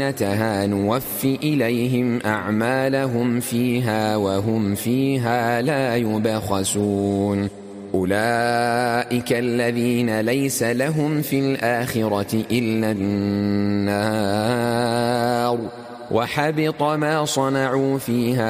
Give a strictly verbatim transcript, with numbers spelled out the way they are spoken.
نوف إليهم أعمالهم فيها وهم فيها لا يبخسون أولئك الذين ليس لهم في الآخرة إلا النار وحبط ما صنعوا فيها